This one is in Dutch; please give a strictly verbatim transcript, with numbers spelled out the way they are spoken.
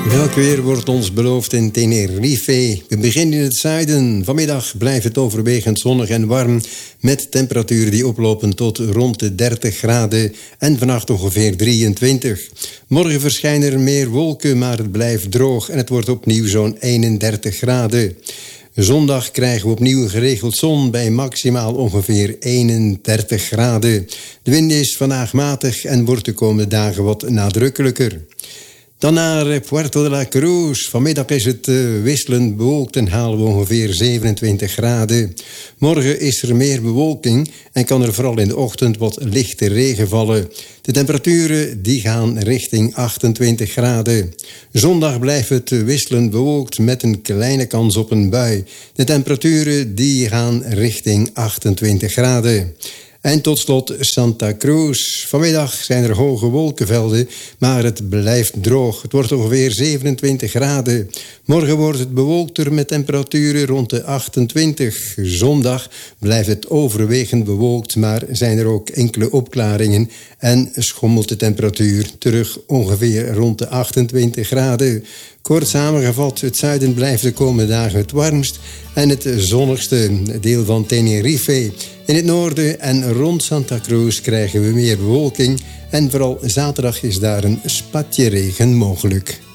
Welk weer wordt ons beloofd in Tenerife? We beginnen in het zuiden. Vanmiddag blijft het overwegend zonnig en warm, met temperaturen die oplopen tot rond de dertig graden en vannacht ongeveer drieëntwintig. Morgen verschijnen er meer wolken, maar het blijft droog en het wordt opnieuw zo'n eenendertig graden. Zondag krijgen we opnieuw geregeld zon bij maximaal ongeveer eenendertig graden. De wind is vandaag matig en wordt de komende dagen wat nadrukkelijker. Dan naar Puerto de la Cruz. Vanmiddag is het uh, wisselend bewolkt en halen we ongeveer zevenentwintig graden. Morgen is er meer bewolking en kan er vooral in de ochtend wat lichte regen vallen. De temperaturen die gaan richting achtentwintig graden. Zondag blijft het wisselend bewolkt met een kleine kans op een bui. De temperaturen die gaan richting achtentwintig graden. En tot slot Santa Cruz. Vanmiddag zijn er hoge wolkenvelden, maar het blijft droog. Het wordt ongeveer zevenentwintig graden. Morgen wordt het bewolkter met temperaturen rond de achtentwintig. Zondag blijft het overwegend bewolkt, maar zijn er ook enkele opklaringen en schommelt de temperatuur terug ongeveer rond de achtentwintig graden. Kort samengevat, het zuiden blijft de komende dagen het warmst en het zonnigste deel van Tenerife. In het noorden en rond Santa Cruz krijgen we meer bewolking en vooral zaterdag is daar een spatje regen mogelijk.